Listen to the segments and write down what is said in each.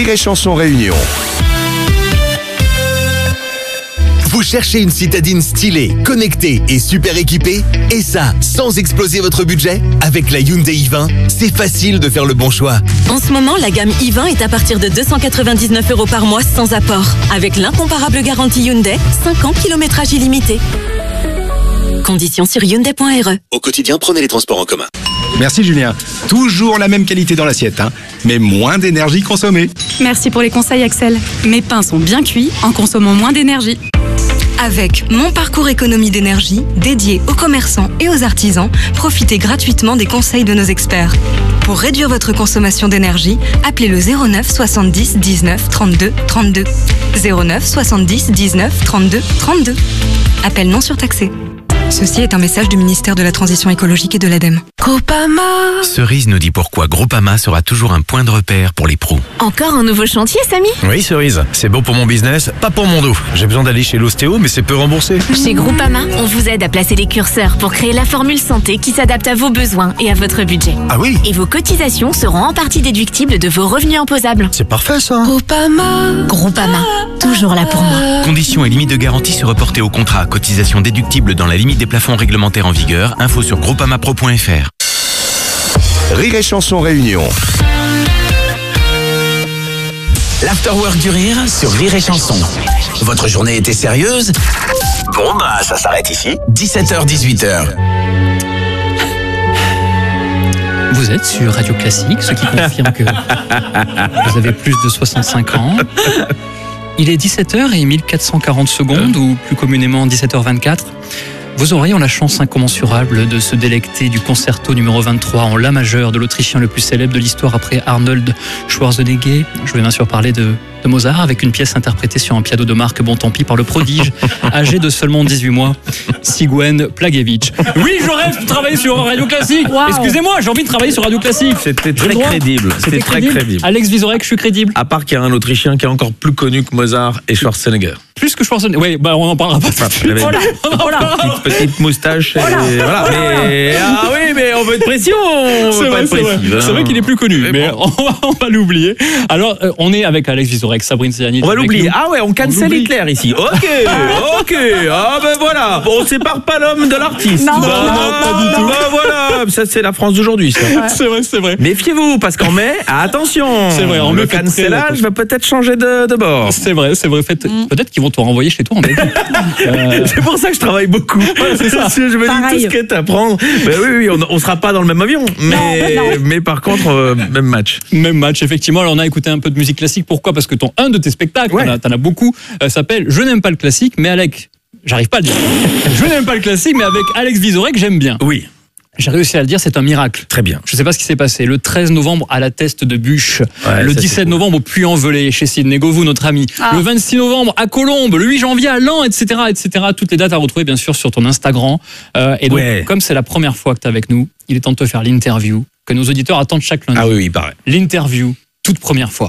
Rire et Chanson Réunion. Vous cherchez une citadine stylée, connectée et super équipée? Et ça, sans exploser votre budget? Avec la Hyundai i20, c'est facile de faire le bon choix. En ce moment, la gamme i20 est à partir de 299 € par mois sans apport. Avec l'incomparable garantie Hyundai, 5 ans, kilométrage illimité. Conditions sur hyundai.re. Au quotidien, prenez les transports en commun. Merci Julien. Toujours la même qualité dans l'assiette, mais moins d'énergie consommée. Merci pour les conseils Axel. Mes pains sont bien cuits en consommant moins d'énergie. Avec Mon Parcours Économie d'énergie, dédié aux commerçants et aux artisans, profitez gratuitement des conseils de nos experts. Pour réduire votre consommation d'énergie, appelez le 09 70 19 32 32. 09 70 19 32 32. Appel non surtaxé. Ceci est un message du ministère de la Transition écologique et de l'ADEME. Groupama. Cerise nous dit pourquoi Groupama sera toujours un point de repère pour les pros. Encore un nouveau chantier, Samy? Oui, Cerise, c'est bon pour mon business, pas pour mon dos. J'ai besoin d'aller chez l'ostéo, mais c'est peu remboursé. Chez Groupama, on vous aide à placer les curseurs pour créer la formule santé qui s'adapte à vos besoins et à votre budget. Ah oui? Et vos cotisations seront en partie déductibles de vos revenus imposables. C'est parfait ça. Groupama, toujours là pour moi. Conditions et limites de garantie se reporter au contrat. Cotisation déductible dans la limite des plafonds réglementaires en vigueur. Info sur groupamapro.fr. Rire et Chanson Réunion. L'afterwork du rire sur Rire et Chanson. Votre journée était sérieuse? Bon bah ça s'arrête ici. 17h-18h. Vous êtes sur Radio Classique, ce qui confirme que vous avez plus de 65 ans. Il est 17h et 1440 secondes, ou plus communément 17h24. Vos oreilles ont la chance incommensurable de se délecter du concerto numéro 23 en La majeur de l'Autrichien le plus célèbre de l'histoire après Arnold Schwarzenegger. Je vais bien sûr parler de Mozart, avec une pièce interprétée sur un piano de marque Bon Tant Pis par le prodige, âgé de seulement 18 mois, Siguen Plagevich. Oui, je rêve de travailler sur Radio Classique. Wow. Excusez-moi, j'ai envie de travailler sur Radio Classique. C'était très crédible. C'était très crédible. Alex Vizorek, je suis crédible. À part qu'il y a un Autrichien qui est encore plus connu que Mozart et Schwarzenegger. Plus que Schwarzenegger. Oui, bah on en parlera pas. Petite moustache. Voilà. Mais, oui, mais on veut être précis. C'est vrai qu'il est plus connu, mais on va l'oublier. Alors, on est avec Alex Vizorek, Sabrine Ziani. On va l'oublier. Ah ouais, on cancel Hitler ici. Ok. Ah ben voilà. On sépare pas l'homme de l'artiste. Non, pas du tout. Voilà. Ça, c'est la France d'aujourd'hui, ça. Ouais. C'est vrai. Méfiez-vous, parce qu'en mai, attention. C'est vrai, en mai, le cancellage va peut-être changer de bord. C'est vrai. Peut-être qu'ils vont te renvoyer chez toi en Belgique. C'est pour ça que je travaille beaucoup. C'est ça. Je me dis tout ce que t'apprends. Oui, on sera pas dans le même avion. Mais par contre, même match. Même match, effectivement. Alors, on a écouté un peu de musique classique. Pourquoi? Parce que un de tes spectacles, t'en as beaucoup, s'appelle Je n'aime pas le classique, mais avec... J'arrive pas à le dire. Je n'aime pas le classique, mais avec Alex Vizorek, j'aime bien. Oui. J'ai réussi à le dire, c'est un miracle. Très bien. Je sais pas ce qui s'est passé. Le 13 novembre à la Teste de Bûche. Le 17 novembre au Puy-en-Velay chez Sidney Govou, notre ami. Le 26 novembre à Colombes. Le 8 janvier à Laon, etc., etc. Toutes les dates à retrouver, bien sûr, sur ton Instagram. Et donc, comme c'est la première fois que tu es avec nous, il est temps de te faire l'interview que nos auditeurs attendent chaque lundi. Ah oui, il paraît. L'interview, toute première fois.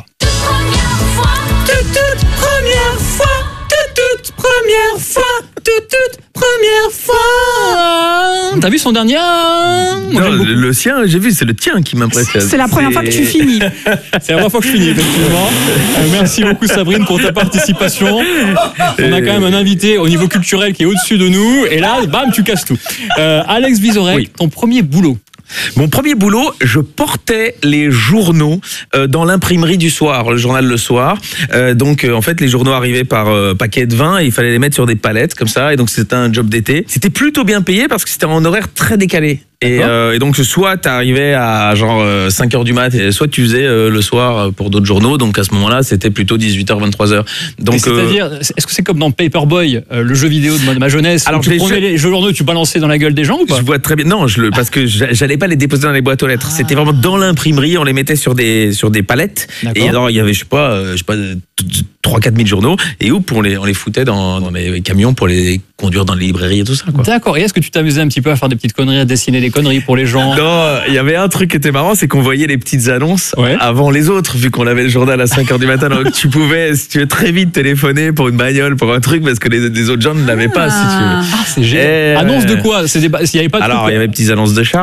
Toute première fois. T'as vu son dernier? Non, le sien, j'ai vu, c'est le tien qui m'impressionne. C'est la première fois que tu finis. C'est la première fois que je finis, effectivement. Merci beaucoup, Sabrine, pour ta participation. On a quand même un invité au niveau culturel qui est au-dessus de nous. Et là, bam, tu casses tout. Alex Vizorek, ton premier boulot. Mon premier boulot, je portais les journaux dans l'imprimerie du soir, le journal Le Soir. Donc en fait, les journaux arrivaient par paquet de 20 et il fallait les mettre sur des palettes comme ça. Et donc c'était un job d'été. C'était plutôt bien payé parce que c'était en horaire très décalé. Et donc soit t'arrivais à genre 5h du mat, et soit tu faisais le soir pour d'autres journaux. Donc à ce moment-là, c'était plutôt 18h, 23h. Donc c'est-à-dire, est-ce que c'est comme dans Paperboy, le jeu vidéo de ma jeunesse? Alors tu prenais les journaux, tu balançais dans la gueule des gens ou pas? Je vois très bien. Non, parce que j'allais pas les déposer dans les boîtes aux lettres. C'était vraiment dans l'imprimerie, on les mettait sur des palettes. Et alors il y avait je sais pas 3-4 000 journaux et on les foutait dans les camions pour les conduire dans les librairies et tout ça, quoi. D'accord. Et est-ce que tu t'amusais un petit peu à faire des petites conneries, à dessiner des conneries pour les gens? Non, il y avait un truc qui était marrant, c'est qu'on voyait les petites annonces avant les autres, vu qu'on avait le journal à 5h du matin. Donc tu pouvais, si tu veux, très vite téléphoner pour une bagnole, pour un truc, parce que les autres gens ne l'avaient pas, si tu veux. Ah, c'est génial. Annonce de quoi? Il y avait pas de alors, il y avait petites annonces de char, mais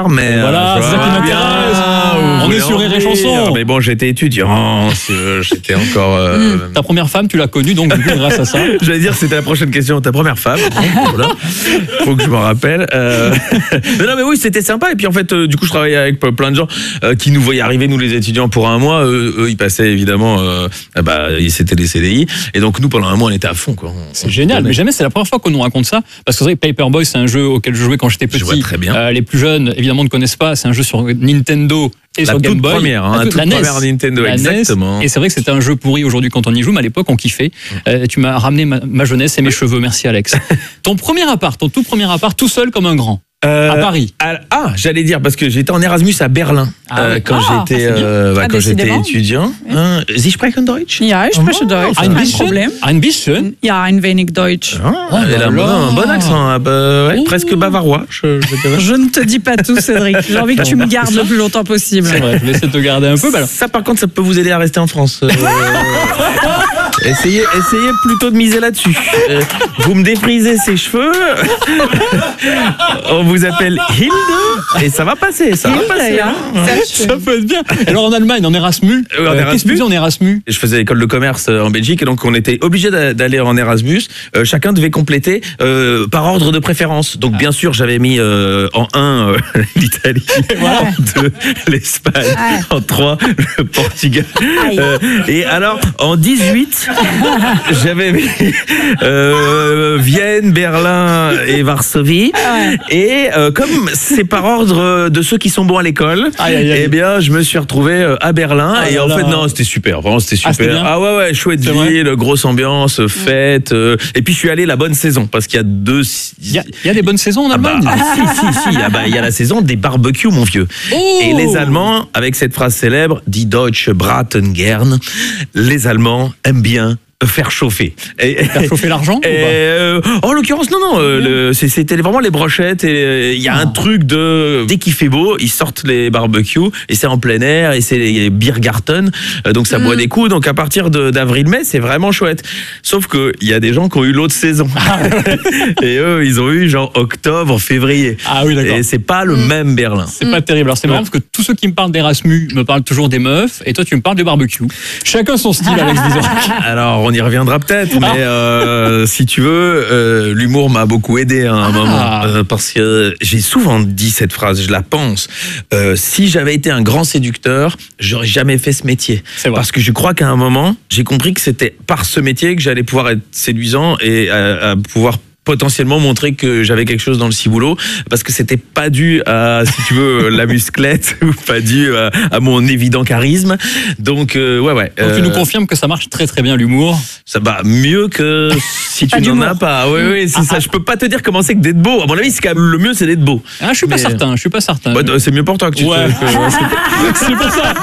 Voilà, c'est ça qui m'intéresse. On est sur Rire et Chanson. Mais bon, j'étais étudiant, j'étais encore... Ta première femme, tu l'as connue, donc du coup, grâce à ça. J'allais dire, c'était la prochaine question. Ta première femme. Voilà. Faut que je m'en rappelle. Mais non, mais oui, c'était sympa. Et puis en fait, du coup, je travaillais avec plein de gens qui nous voyaient arriver, nous les étudiants, pour un mois. Eux, ils passaient évidemment, c'était des CDI. Et donc nous, pendant un mois, on était à fond, quoi. C'est génial. Mais jamais, c'est la première fois qu'on nous raconte ça. Parce que vous savez, Paperboy, c'est un jeu auquel je jouais quand j'étais petit. Je vois très bien. Les plus jeunes, évidemment, ne connaissent pas. C'est un jeu sur Nintendo et sur Game Boy. La toute première Nintendo, exactement. Et c'est vrai que c'était un jeu pourri aujourd'hui quand on y joue, mais à l'époque, on kiffait. Tu m'as ramené ma jeunesse et mes cheveux. Merci, Alex. Ton tout premier appart, tout seul comme un grand. À Paris. J'allais dire, parce que j'étais en Erasmus à Berlin quand j'étais étudiant. Sie sprechen Deutsch? Ja, ich spreche Deutsch. Ein bisschen? Ja, ein wenig Deutsch. Elle a un bon accent, presque bavarois, je dirais. Je ne te dis pas tout, Cédric. J'ai envie que tu me gardes le plus longtemps possible. C'est vrai, je vais essayer de te garder un peu. Ça, par contre, ça peut vous aider à rester en France. Essayez plutôt de miser là-dessus. Vous me défrisez ses cheveux. On vous appelle Hilde et ça va passer. Ça peut être bien. Alors en Allemagne, en Erasmus. Qu'est-ce que tu fais en Erasmus? Je faisais l'école de commerce en Belgique et donc on était obligé d'aller en Erasmus. Chacun devait compléter par ordre de préférence. Donc bien sûr, j'avais mis en 1 l'Italie, en 2 l'Espagne, en 3 le Portugal. Et alors en 18, j'avais mis Vienne, Berlin et Varsovie. Et comme c'est par ordre de ceux qui sont bons à l'école, eh bien, je me suis retrouvé à Berlin. Et en fait, non, c'était super. Vraiment, c'était super. Ouais, chouette ville, grosse ambiance, fête. Et puis, je suis allé la bonne saison parce qu'il y a deux. Il y a des bonnes saisons en Allemagne. Si. Il y a la saison des barbecues, mon vieux. Et les Allemands, avec cette phrase célèbre, Die Deutsche braten gern, les Allemands aiment bien faire chauffer. Faire chauffer l'argent en l'occurrence, non. C'était vraiment les brochettes. Et il y a un truc de... Dès qu'il fait beau, ils sortent les barbecues et c'est en plein air et c'est les Biergarten. Donc ça boit des coups. Donc à partir d'avril-mai, c'est vraiment chouette. Sauf qu'il y a des gens qui ont eu l'autre saison. Et eux, ils ont eu genre octobre, février. Ah oui, d'accord. Et c'est pas le même Berlin. C'est pas terrible. Alors c'est marrant parce que tous ceux qui me parlent d'Erasmus me parlent toujours des meufs et toi tu me parles de barbecue. Chacun son style, Alex Vizorek. Alors on y reviendra peut-être, mais si tu veux, l'humour m'a beaucoup aidé à un moment, parce que j'ai souvent dit cette phrase, je la pense. Si j'avais été un grand séducteur, j'aurais jamais fait ce métier. Parce que je crois qu'à un moment, j'ai compris que c'était par ce métier que j'allais pouvoir être séduisant et à pouvoir potentiellement montrer que j'avais quelque chose dans le ciboulot, parce que c'était pas dû à, si tu veux, la musclette, ou pas dû à mon évident charisme. Donc, ouais. Donc tu nous confirmes que ça marche très très bien l'humour. Ça va mieux que si tu n'en as pas. Oui, c'est ça. Je peux pas te dire comment c'est que d'être beau. À mon avis, c'est quand même le mieux, c'est d'être beau. Je suis pas certain. Bah, c'est mieux pour toi que tu c'est pour ça.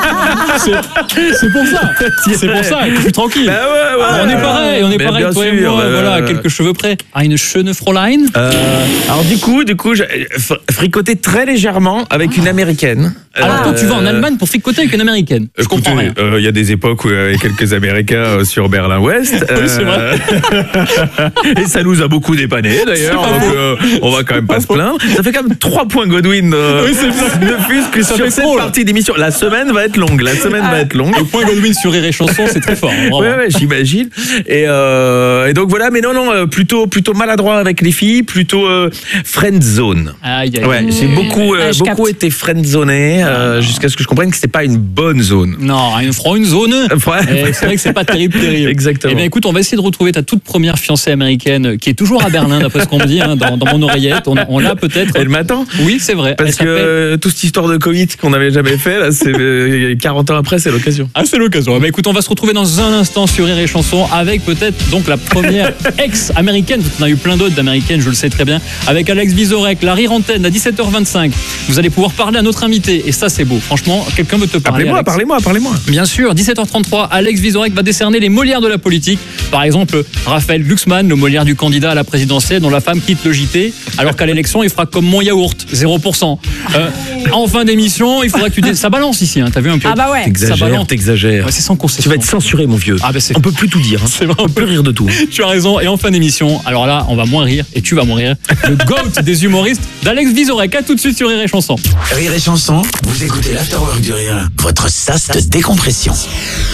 C'est pour ça que je suis tranquille. Bah ouais. On est pareil, toi et moi. Voilà, quelques cheveux près. Une schöne Fräulein. Alors du coup, j'ai fricoté très légèrement avec une américaine. Alors toi, tu vas en Allemagne pour fricoter avec une américaine. Je comprends rien. Il y a des époques où il y avait quelques Américains sur Berlin-Ouest. Oui, c'est vrai. Et ça nous a beaucoup dépanné d'ailleurs. Donc on va quand même pas se plaindre. Ça fait quand même 3 points Godwin. Oui, c'est vrai. Ne fût-ce que sur cette partie d'émission. La semaine va être longue. Le point Godwin sur Rire et Chanson, c'est très fort. Ouais, j'imagine. Et donc voilà, mais non, plutôt maladroit avec les filles, plutôt friend zone. Ouais, j'ai beaucoup été friend zoné jusqu'à ce que je comprenne que c'était pas une bonne zone. Non, une friend zone. C'est vrai que c'est pas terrible. Exactement. Eh bien, écoute, on va essayer de retrouver ta toute première fiancée américaine qui est toujours à Berlin, d'après ce qu'on me dit, dans mon oreillette. On l'a peut-être. Elle m'attend. Oui, c'est vrai. Parce que toute cette histoire de Covid qu'on n'avait jamais fait, là, c'est 40 ans après, c'est l'occasion. C'est l'occasion. Mais écoute, on va se retrouver dans un instant sur Rire et Chanson avec peut-être donc la première ex-américaine. On a eu plein d'autres d'américaines, je le sais très bien. Avec Alex Vizorek, la Rire Antenne à 17h25. Vous allez pouvoir parler à notre invité. Et ça, c'est beau. Franchement, quelqu'un veut te parler. Parlez-moi. Bien sûr, 17h33, Alex Vizorek va décerner les Molières de la politique. Par exemple, Raphaël Glucksmann, le Molière du candidat à la présidentielle, dont la femme quitte le JT, alors qu'à l'élection, il fera comme mon yaourt, 0%. En fin d'émission, il faudra que tu... Ça balance ici, t'as vu un peu? Ah bah ouais. T'exagères. Ouais, c'est sans concession. Tu vas être censuré, mon vieux. On peut plus tout dire. C'est vrai, on peut plus rire de tout. Tu as raison. Et en fin d'émission, alors là, on va moins rire et tu vas moins rire. Le GOAT des humoristes d'Alex Vizorek. À tout de suite sur Rire et Chanson. Rire et Chanson, vous écoutez l'Afterwork du Rire, votre sas de décompression.